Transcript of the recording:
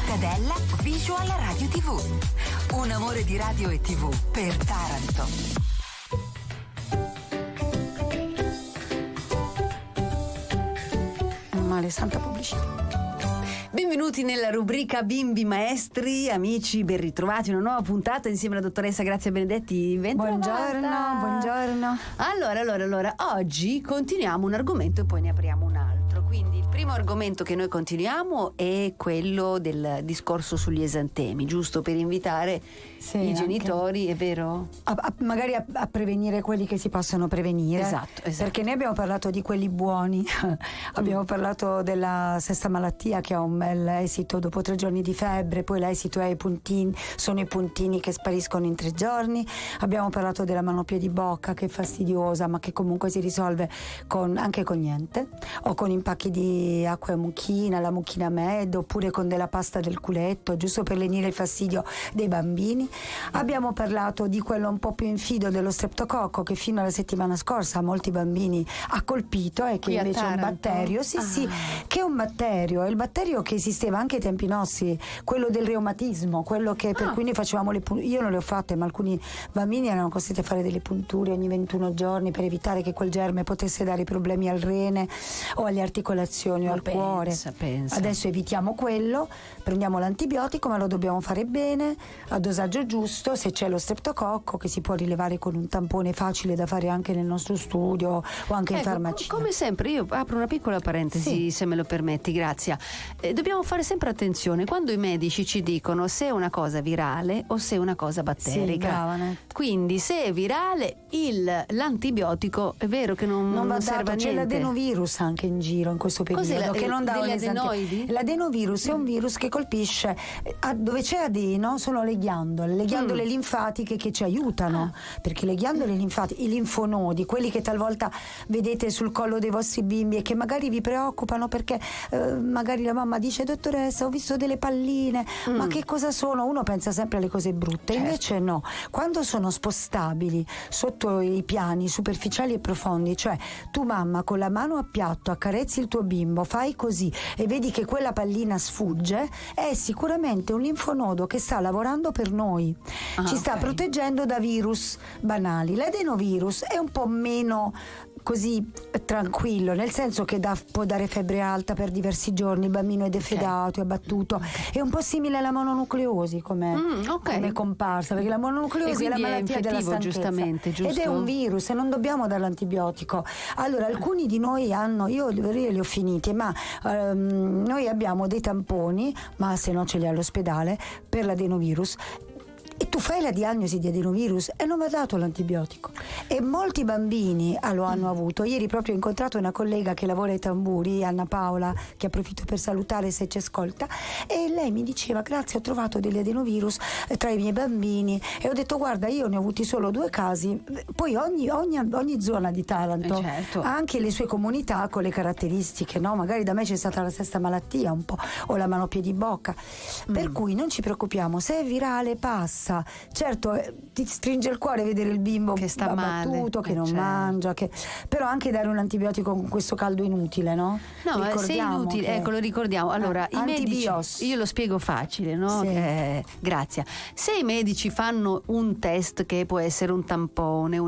Cittadella Visual Radio TV. Un amore di radio e TV per Taranto. Male, santa pubblicità. Benvenuti nella rubrica Bimbi Maestri, amici, ben ritrovati, una nuova puntata insieme alla dottoressa Grazia Benedetti. Buongiorno. Allora, oggi continuiamo un argomento e poi ne apriamo un altro. Quindi il primo argomento che noi continuiamo è quello del discorso sugli esantemi, giusto per invitare i genitori, è vero? Magari a prevenire quelli che si possono prevenire. Esatto. Perché noi abbiamo parlato di quelli buoni, abbiamo parlato della sesta malattia che ha un bel esito dopo 3 giorni di febbre, poi l'esito è i puntini, sono i puntini che spariscono in 3 giorni. Abbiamo parlato della manopiedi bocca che è fastidiosa ma che comunque si risolve anche con niente, o con impacchi di acqua e mucchina, la mucchina med, oppure con della pasta del culetto, giusto per lenire il fastidio dei bambini. Abbiamo parlato di quello un po' più infido dello streptococco che fino alla settimana scorsa molti bambini ha colpito e che invece è un batterio, che è un batterio, è il batterio che esisteva anche ai tempi nostri, quello del reumatismo, quello che per cui noi facevamo io non le ho fatte, ma alcuni bambini erano costretti a fare delle punture ogni 21 giorni per evitare che quel germe potesse dare problemi al rene o alle articolazioni o al cuore. Pensa. Adesso evitiamo quello, prendiamo l'antibiotico, ma lo dobbiamo fare bene, a dosaggio giusto. Se c'è lo streptococco, che si può rilevare con un tampone facile da fare anche nel nostro studio o anche in farmacia. Come sempre, io apro una piccola parentesi, se me lo permetti, Grazia. Dobbiamo fare sempre attenzione quando i medici ci dicono se è una cosa virale o se è una cosa batterica. Quindi se è virale l'antibiotico è vero che non va serve dato, a niente. C'è l'adenovirus anche in giro in questo periodo. Cos'è che non dà degli adenoidi? L'adenovirus è un virus che colpisce dove c'è adeno, sono le ghiandole linfatiche che ci aiutano, perché le ghiandole linfatiche, i linfonodi, quelli che talvolta vedete sul collo dei vostri bimbi e che magari vi preoccupano perché magari la mamma dice: dottoressa, ho visto delle palline, ma che cosa sono? Uno pensa sempre alle cose brutte, invece no, quando sono spostabili sotto i piani superficiali e profondi, cioè tu mamma con la mano a piatto accarezzi il tuo bimbo, fai così e vedi che quella pallina sfugge, è sicuramente un linfonodo che sta lavorando per noi, ci sta proteggendo da virus banali. L'adenovirus è un po' meno così tranquillo, nel senso che può dare febbre alta per diversi giorni, il bambino è defedato, è abbattuto, è un po' simile alla mononucleosi come comparsa, perché la mononucleosi è la malattia della stanchezza, giustamente, giusto? Ed è un virus e non dobbiamo dare l'antibiotico. Allora alcuni di noi io li ho finiti, ma noi abbiamo dei tamponi, ma se no ce li ha all'ospedale, per l'adenovirus. E tu fai la diagnosi di adenovirus e non va dato l'antibiotico, e molti bambini lo hanno avuto. Ieri proprio ho incontrato una collega che lavora ai tamburi, Anna Paola, che approfitto per salutare se ci ascolta, e lei mi diceva: grazie, ho trovato degli adenovirus tra i miei bambini, e ho detto: guarda, io ne ho avuti solo 2 casi. Poi ogni zona di Taranto ha anche le sue comunità con le caratteristiche, no? Magari da me c'è stata la sesta malattia un po', o la manopiedi bocca, per cui non ci preoccupiamo, se è virale passa. Certo, ti stringe il cuore vedere il bimbo che sta abbattuto, che non mangia, però anche dare un antibiotico con questo caldo inutile, no? No, ma se è inutile, ecco, lo ricordiamo. Allora, i medici, io lo spiego facile, no? Grazie. Se i medici fanno un test che può essere un tampone,